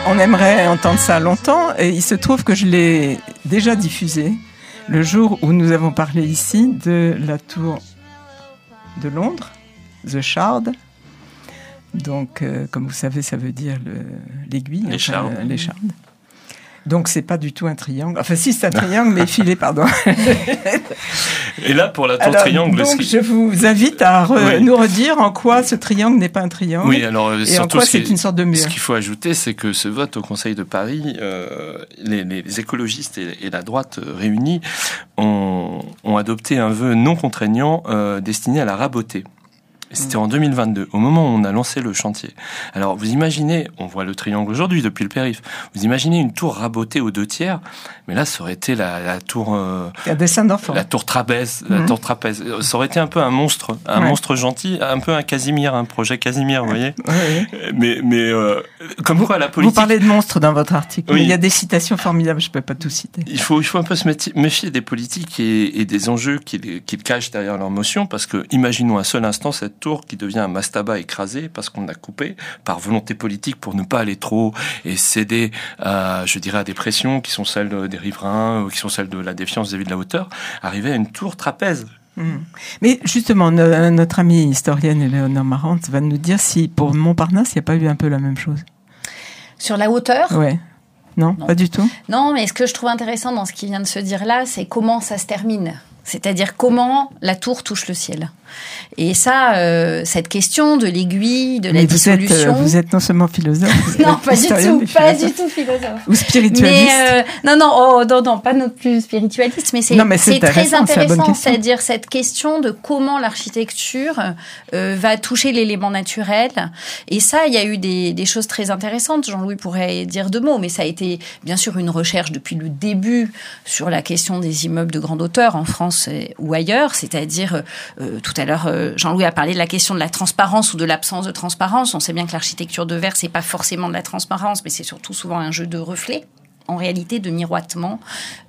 on aimerait entendre ça longtemps. Et il se trouve que je l'ai déjà diffusé le jour où nous avons parlé ici de la tour de Londres, The Shard. Donc, comme vous savez, ça veut dire l'aiguille. Les shards. Les shards. Donc, c'est pas du tout un triangle. Enfin, si, c'est un triangle, mais filé, pardon. Et là, pour la tour triangle... Donc, je vous invite à nous redire en quoi ce triangle n'est pas un triangle. Oui, alors, et surtout, en quoi c'est une sorte de mur. Ce qu'il faut ajouter, c'est que ce vote au Conseil de Paris, les écologistes et la droite réunis ont adopté un vœu non contraignant destiné à la raboter. C'était en 2022, au moment où on a lancé le chantier. Alors, vous imaginez, on voit le triangle aujourd'hui depuis le périph', vous imaginez une tour rabotée aux 2/3, mais là, ça aurait été la tour... un dessin d'enfant. La tour trapèze, tour trapèze. Ça aurait été un peu un monstre gentil, un peu un Casimir, un projet Casimir, vous voyez. Mais comme quoi la politique... Vous parlez de monstre dans votre article, oui. Mais il y a des citations formidables, je peux pas tout citer. Il faut un peu se méfier des politiques et des enjeux qu'ils cachent derrière leur motion, parce que imaginons un seul instant cette tour qui devient un mastaba écrasé parce qu'on a coupé par volonté politique pour ne pas aller trop et céder à des pressions qui sont celles des riverains ou qui sont celles de la défiance vis-à-vis de la hauteur, arriver à une tour trapèze. Mais justement, notre amie historienne Éléonore Maranthe va nous dire si pour Montparnasse, il n'y a pas eu un peu la même chose. Sur la hauteur ? Ouais. Non, pas du tout. Non, mais ce que je trouve intéressant dans ce qui vient de se dire là, c'est comment ça se termine. C'est-à-dire comment la tour touche le ciel. Et ça, cette question de l'aiguille, de la dissolution... Vous êtes non seulement philosophe... non, pas du tout philosophe. Ou spiritualiste. Mais, non, pas non plus spiritualiste, mais c'est très intéressant. C'est-à-dire cette question de comment l'architecture va toucher l'élément naturel. Et ça, il y a eu des choses très intéressantes. Jean-Louis pourrait dire 2 mots, mais ça a été bien sûr une recherche depuis le début sur la question des immeubles de grande hauteur en France ou ailleurs. C'est-à-dire, tout à l'heure, Jean-Louis a parlé de la question de la transparence ou de l'absence de transparence. On sait bien que l'architecture de verre, c'est pas forcément de la transparence, mais c'est surtout souvent un jeu de reflets. En réalité, de miroitement,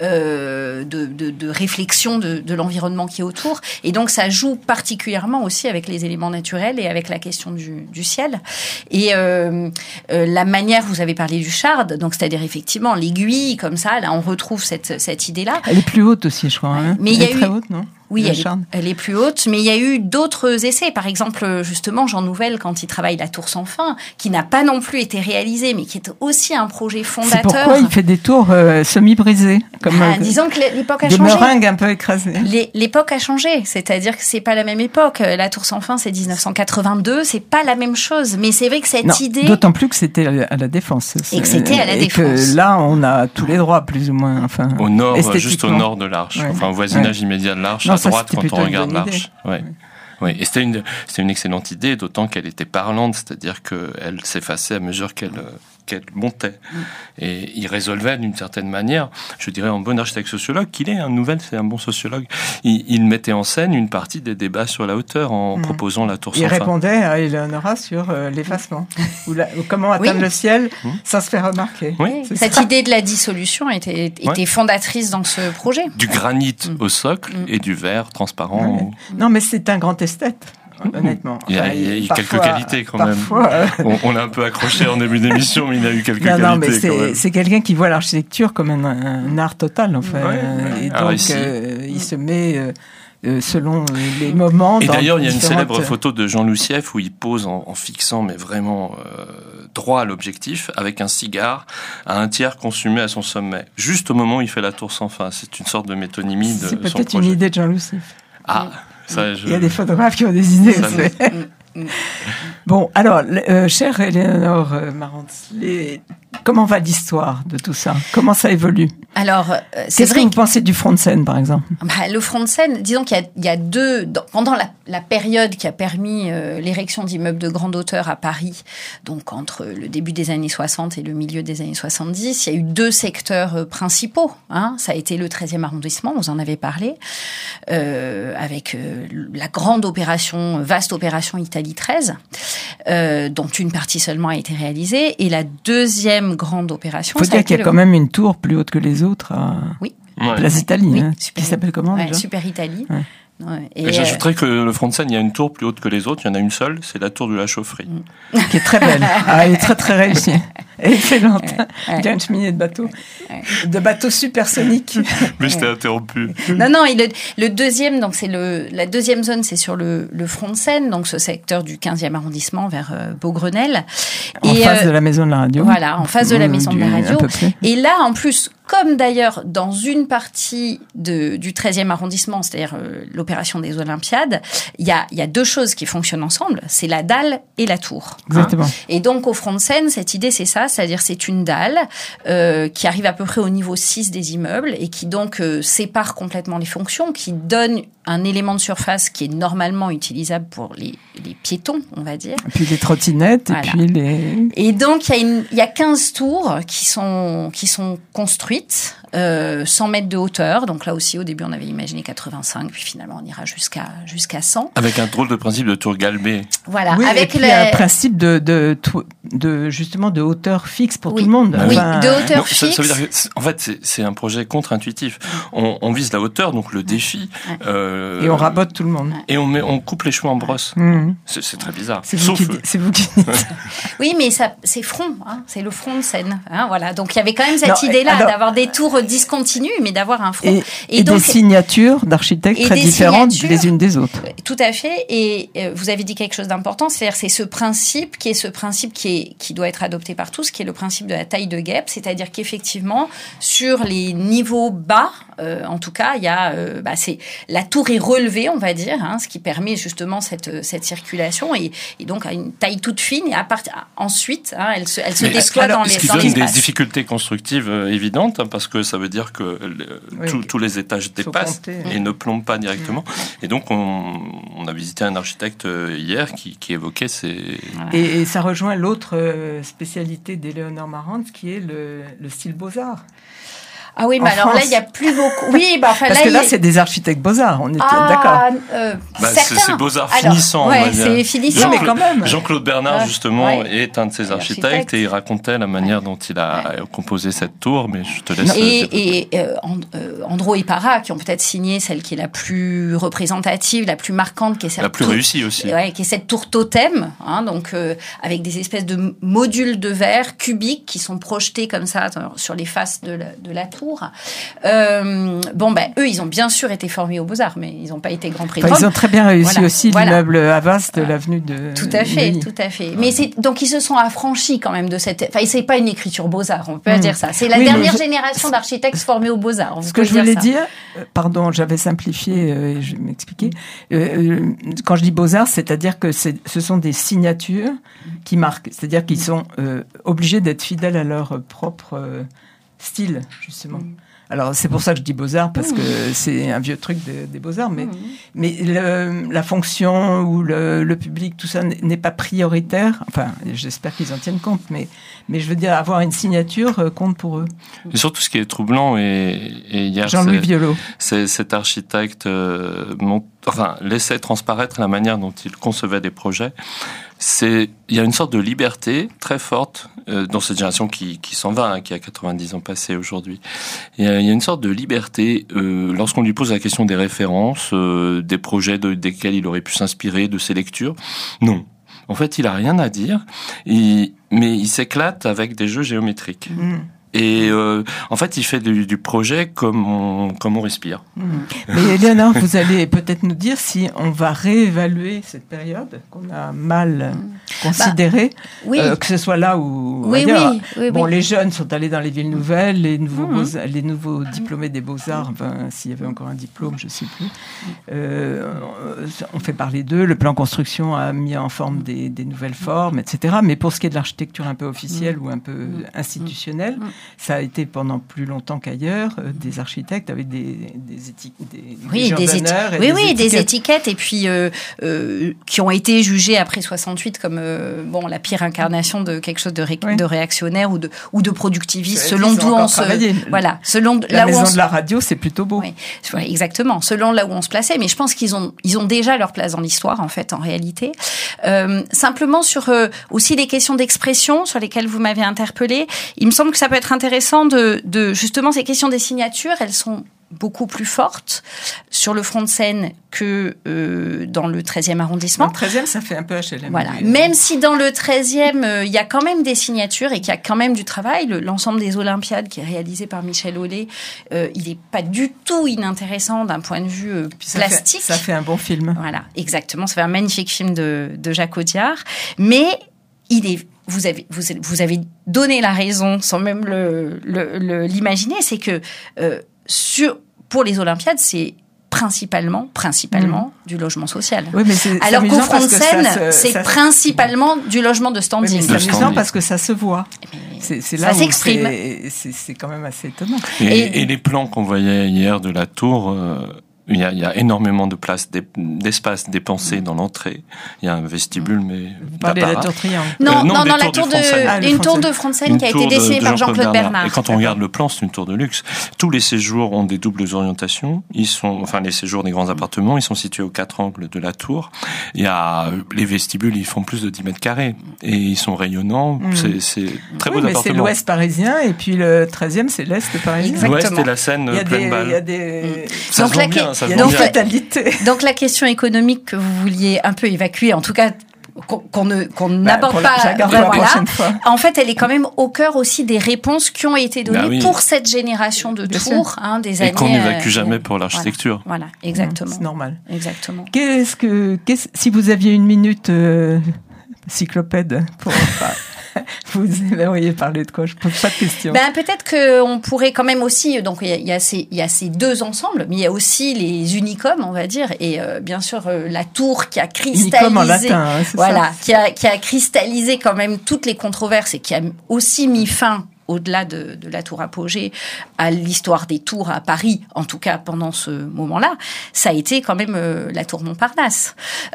de réflexion de l'environnement qui est autour. Et donc, ça joue particulièrement aussi avec les éléments naturels et avec la question du ciel. Et la manière, vous avez parlé du shard, donc c'est-à-dire effectivement l'aiguille, comme ça, là, on retrouve cette idée-là. Elle est plus haute aussi, je crois. Hein. Mais elle est très haute, non ? Oui, elle est plus haute, mais il y a eu d'autres essais. Par exemple, justement, Jean Nouvel, quand il travaille La Tour sans fin, qui n'a pas non plus été réalisé, mais qui est aussi un projet fondateur. C'est pourquoi il fait des tours semi-brisées. Disons que l'époque a changé. Des meringues un peu écrasées. L'époque a changé, c'est-à-dire que c'est pas la même époque. La Tour sans fin, c'est 1982, c'est pas la même chose. Mais c'est vrai que cette idée... D'autant plus que c'était à la Défense. Et que c'était à la Défense. Et que là, on a tous les droits, plus ou moins. Enfin, au nord, juste au nord de l'Arche. Ouais. Enfin, au voisinage immédiat de l'Arche. À droite quand on regarde l'Arche. Ouais. Oui, et c'était une excellente idée, d'autant qu'elle était parlante, c'est-à-dire qu'elle s'effaçait à mesure qu'elle montait. Et il résolvait d'une certaine manière, je dirais en bon architecte sociologue, qu'il est c'est un bon sociologue, il mettait en scène une partie des débats sur la hauteur en proposant la tour sans fin. Il répondait à Éléonora sur l'effacement, ou comment atteindre le ciel sans se faire remarquer. Oui. Cette idée de la dissolution était fondatrice dans ce projet. Du granit au socle et du verre transparent. Non, mais c'est un grand esthète. Honnêtement. Il y a quelques qualités quand même. On l'a un peu accroché en début d'émission, mais il y a eu quelques qualités. Non, mais c'est quelqu'un qui voit l'architecture comme un art total, en fait. Et donc, il se met selon les moments. Et d'ailleurs, il y a une célèbre photo de Jean Loussieff où il pose en fixant, mais vraiment droit à l'objectif, avec un cigare à 1/3 consumé à son sommet, juste au moment où il fait la tour sans fin. C'est une sorte de métonymie de son projet. C'est peut-être une idée de Jean Loussieff. Ah. Il y a des photographes qui ont des idées. Bon, alors, chère Éléonore Maranthe, comment va l'histoire de tout ça ? Comment ça évolue ? Alors, qu'est-ce que vous pensez du front de Seine, par exemple ? Le front de Seine, disons qu'il y a pendant la période qui a permis l'érection d'immeubles de grande hauteur à Paris, donc entre le début des années 60 et le milieu des années 70, il y a eu 2 secteurs principaux. Ça a été le 13e arrondissement, vous en avez parlé, avec la grande opération, vaste opération Italie 13, dont une partie seulement a été réalisée, et la deuxième grande opération... Il faut dire qu'il y a quand même une tour plus haute que les autres à Place Italie, qui s'appelle comment déjà ? Super Italie. Ouais. Ouais. Et j'ajouterais que le front de Seine, il y a une tour plus haute que les autres, il y en a une seule, c'est la tour de la Chaufferie. Qui est très belle, elle est très très réussie. Excellente. Bien une cheminée de bateau. De bateau supersonique. Mais je t'ai interrompu. Non, le deuxième, donc la deuxième zone, c'est sur le front de Seine, donc ce secteur du 15e arrondissement vers Beaugrenelle. En face de la maison de la radio. Voilà, en face de la maison de la radio. Et là, en plus, comme d'ailleurs dans une partie du 13e arrondissement, c'est-à-dire l'opération des Olympiades, il y a deux choses qui fonctionnent ensemble, c'est la dalle et la tour. Exactement. Et donc au front de Seine, cette idée c'est ça, c'est-à-dire c'est une dalle qui arrive à peu près au niveau 6 des immeubles et qui donc sépare complètement les fonctions, qui donne un élément de surface qui est normalement utilisable pour les piétons, on va dire. Et puis les trottinettes, voilà. Et puis les... Et donc, il y a 15 tours qui sont construites, 100 mètres de hauteur. Donc là aussi, au début, on avait imaginé 85, puis finalement, on ira jusqu'à 100. Avec un drôle de principe de tour galbée. Voilà. Oui, avec et puis un principe de justement de hauteur fixe pour tout le monde. Oui, de hauteur fixe. Ça veut dire que, en fait, c'est un projet contre-intuitif. On vise la hauteur, donc le défi. Et on rabote tout le monde. Et on coupe les cheveux en brosse. C'est très bizarre. C'est vous qui dites. Oui, mais ça, c'est front, c'est le front de Seine. Voilà. Donc il y avait quand même cette idée-là d'avoir des tours discontinus, mais d'avoir un front. Et donc, des signatures d'architectes très différentes les unes des autres. Tout à fait. Et vous avez dit quelque chose d'important, c'est-à-dire c'est ce principe qui doit être adopté par tous, qui est le principe de la taille de guêpe, c'est-à-dire qu'effectivement sur les niveaux bas, en tout cas, il y a la tour est relevée, on va dire, ce qui permet justement cette circulation et donc à une taille toute fine et ensuite elle se déploie dans l'espace. Ce qui donne des difficultés constructives évidentes parce que ça veut dire que tous les étages dépassent et ne plombent pas directement. Et donc on a visité un architecte hier qui évoquait ces... Et ça rejoint l'autre spécialité d'Éléonore Marantz qui est le style Beaux-Arts. Ah oui, mais alors là, il n'y a plus beaucoup. Oui, parce que là, c'est des architectes Beaux-Arts, on est d'accord. C'est Beaux-Arts finissants. Ouais, c'est finissant. Mais quand même. Jean-Claude Bernard, justement, est un de ces architectes et il racontait la manière dont il a composé cette tour, mais je te laisse... Et Andro et Parra, qui ont peut-être signé celle qui est la plus représentative, la plus marquante, qui est cette la plus réussie aussi. Qui est cette tour totem, donc avec des espèces de modules de verre cubiques qui sont projetés comme ça sur les faces de la tour. Eux, ils ont bien sûr été formés aux Beaux-Arts, mais ils n'ont pas été grands prix de Rome. Ils ont très bien réussi aussi l'immeuble Havas de l'avenue de... Tout à fait. Mais donc, ils se sont affranchis quand même de cette... Enfin, c'est pas une écriture Beaux-Arts, on peut dire ça. C'est la dernière génération d'architectes formés aux Beaux-Arts. Ce que je voulais dire, pardon, j'avais simplifié, je vais m'expliquer. Quand je dis Beaux-Arts, c'est-à-dire que ce sont des signatures qui marquent. C'est-à-dire qu'ils sont obligés d'être fidèles à leur propre... style, justement. Alors, c'est pour ça que je dis Beaux-Arts, parce que c'est un vieux truc des Beaux-Arts, mais la fonction ou le public, tout ça n'est pas prioritaire. Enfin, j'espère qu'ils en tiennent compte, mais je veux dire, avoir une signature compte pour eux. Et surtout, ce qui est troublant, et hier, Jean-Louis Violot. C'est cet architecte laissait transparaître la manière dont il concevait des projets. Il y a une sorte de liberté très forte dans cette génération qui s'en va, qui a 90 ans passés aujourd'hui. Il y a une sorte de liberté lorsqu'on lui pose la question des références, des projets desquels il aurait pu s'inspirer, de ses lectures. Non. En fait, il a rien à dire, mais il s'éclate avec des jeux géométriques. Et en fait, il fait du projet comme on respire. Mais Éléonore, vous allez peut-être nous dire si on va réévaluer cette période qu'on a mal considérée, que ce soit là ou ailleurs. Oui. Les jeunes sont allés dans les villes nouvelles, les nouveaux diplômés des Beaux-Arts, s'il y avait encore un diplôme, je ne sais plus. On fait parler d'eux, le plan construction a mis en forme des nouvelles formes, etc. Mais pour ce qui est de l'architecture un peu officielle ou un peu institutionnelle, ça a été pendant plus longtemps qu'ailleurs des architectes avec des étiquettes et puis qui ont été jugés après 68 comme la pire incarnation de quelque chose de réactionnaire ou de productiviste selon d'où on se selon la maison de la radio, c'est plutôt beau. Oui, exactement, selon là où on se plaçait, mais je pense qu'ils ont déjà leur place dans l'histoire en fait en réalité. Simplement sur aussi les questions d'expression sur lesquelles vous m'avez interpellé, il me semble que ça peut être intéressant de justement ces questions des signatures, elles sont beaucoup plus forte sur le front de Seine que dans le 13e arrondissement. Dans le 13e, ça fait un peu HLM. Voilà. Même si dans le 13e, il y a quand même des signatures et qu'il y a quand même du travail. L'ensemble des Olympiades qui est réalisé par Michel Hollet, il n'est pas du tout inintéressant d'un point de vue plastique. Ça fait un bon film. Voilà, exactement. Ça fait un magnifique film de Jacques Audiard. Mais vous avez donné la raison sans même l'imaginer, c'est que pour les Olympiades, c'est principalement du logement social. Oui, mais alors qu'au front de Seine, c'est principalement du logement de standing. Oui, c'est amusant parce que ça se voit. C'est là ça où s'exprime. C'est quand même assez étonnant. Et les plans qu'on voyait hier de la tour... Il y a énormément de d'espace dépensé dans l'entrée. Il y a un vestibule, mais vous parlez de la tour Triangle. Non, la tour une tour de front de Seine qui a été dessinée par Jean-Claude Bernard. Et quand on regarde le plan, c'est une tour de luxe. Tous les séjours ont des doubles orientations. Les séjours des grands appartements, ils sont situés aux 4 angles de la tour. Il y a les vestibules, ils font plus de 10 mètres carrés et ils sont rayonnants. C'est très beau appartement. C'est l'ouest parisien et puis le 13e, c'est l'est parisien. Exactement. L'ouest et la Seine pleine balle. Il y a des. Ça se vend bien. Donc la question économique que vous vouliez un peu évacuer, en tout cas qu'on n'aborde pas, en fait, elle est quand même au cœur aussi des réponses qui ont été données pour cette génération de tours des années. Et qu'on n'évacue jamais pour l'architecture. Voilà, exactement. C'est normal. Exactement. Si vous aviez une minute cyclopède pour... Vous auriez parlé de quoi? Je pose pas de questions. Peut-être qu'on pourrait quand même aussi... Donc, il y a ces deux ensembles, mais il y a aussi les unicums, on va dire, et bien sûr, la tour qui a cristallisé... Unicum en latin, c'est ça. Qui a cristallisé quand même toutes les controverses et qui a aussi mis fin, au-delà de la tour Apogée, à l'histoire des tours à Paris, en tout cas pendant ce moment-là, ça a été quand même la tour Montparnasse.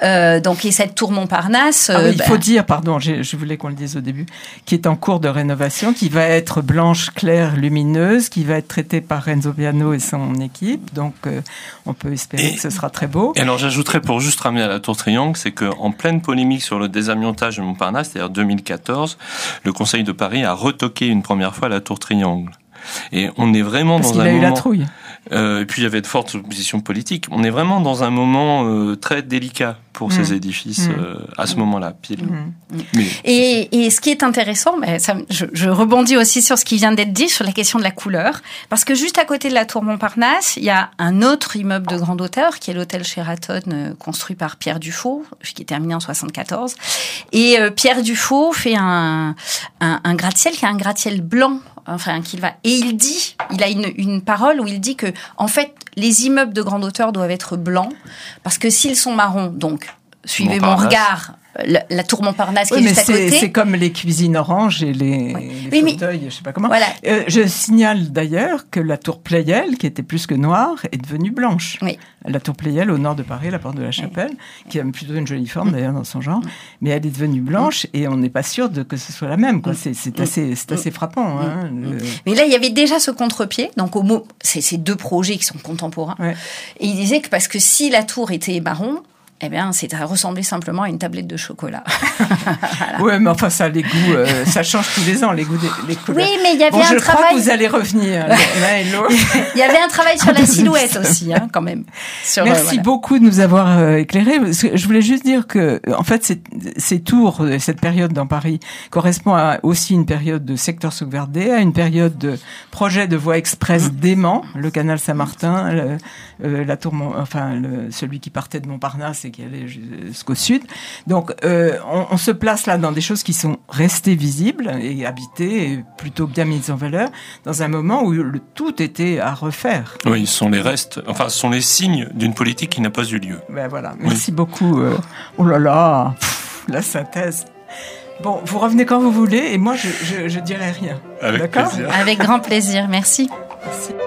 Et cette tour Montparnasse... il faut dire, pardon, je voulais qu'on le dise au début, qui est en cours de rénovation, qui va être blanche, claire, lumineuse, qui va être traitée par Renzo Piano et son équipe, donc on peut espérer que ce sera très beau. Et alors j'ajouterais, pour juste ramener à la tour Triangle, c'est qu'en pleine polémique sur le désamiantage de Montparnasse, c'est-à-dire 2014, le Conseil de Paris a retoqué une première fois la tour Triangle. Et on est vraiment dans un moment... Parce qu'il a eu la trouille. Et puis il y avait de fortes oppositions politiques. On est vraiment dans un moment très délicat pour ces édifices à ce moment-là, pile. Mais... Et ce qui est intéressant, je rebondis aussi sur ce qui vient d'être dit sur la question de la couleur, parce que juste à côté de la tour Montparnasse, il y a un autre immeuble de grande hauteur qui est l'hôtel Sheraton construit par Pierre Dufaux, qui est terminé en 74. Et Pierre Dufaux fait un gratte-ciel qui est un gratte-ciel blanc. Et il a une parole où il dit que, en fait, les immeubles de grande hauteur doivent être blancs, parce que s'ils sont marrons, donc, suivez mon regard, la tour Montparnasse qui est juste à côté. C'est comme les cuisines oranges et les fauteuils, je sais pas comment. Voilà. Je signale d'ailleurs que la tour Pleyel, qui était plus que noire, est devenue blanche. Oui. La tour Pleyel, au nord de Paris, la porte de la Chapelle, qui a plutôt une jolie forme d'ailleurs dans son genre, mais elle est devenue blanche et on n'est pas sûr que ce soit la même. C'est assez frappant. Mais là, il y avait déjà ce contre-pied. Donc, c'est ces deux projets qui sont contemporains. Ouais. Et il disait que parce que si la tour était marron, ça ressemblait simplement à une tablette de chocolat. Voilà. Ouais, mais enfin, ça, les goûts, ça change tous les ans, les goûts les couleurs. Oui, mais il y avait un travail... Je crois que vous allez revenir, l'un et l'autre. Il y avait un travail sur la silhouette aussi, quand même. Merci beaucoup de nous avoir éclairés. Je voulais juste dire que, en fait, ces tours, cette période dans Paris, correspond à aussi une période de secteur sauvegardé, à une période de projet de voie express dément, le canal Saint-Martin, la tour, celui qui partait de Montparnasse et qui allait jusqu'au sud. Donc, on se place là dans des choses qui sont restées visibles et habitées et plutôt bien mises en valeur dans un moment où le tout était à refaire. Oui, ce sont les restes, ce sont les signes d'une politique qui n'a pas eu lieu. Voilà. Merci beaucoup. Oh là là, la synthèse. Bon, vous revenez quand vous voulez et moi, je dirai rien. Avec D'accord ? plaisir. Avec grand plaisir. Merci. Merci.